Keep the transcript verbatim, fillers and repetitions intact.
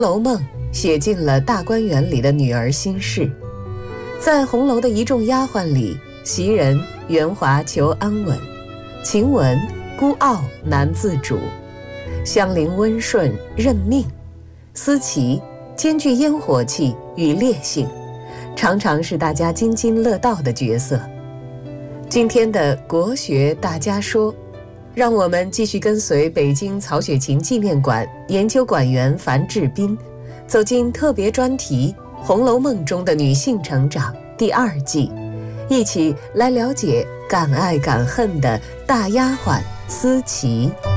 楼梦》写尽了大观园里的女儿心事。在红楼的一众丫鬟里，袭人圆滑求安稳，晴雯孤傲难自主，香菱温顺认命，思琪兼具烟火气与烈性，常常是大家津津乐道的角色。今天的国学大家说，让我们继续跟随北京曹雪芹纪念馆研究馆员樊志斌，走进特别专题《红楼梦》中的女性成长第二季，一起来了解敢爱敢恨的大丫鬟思琪。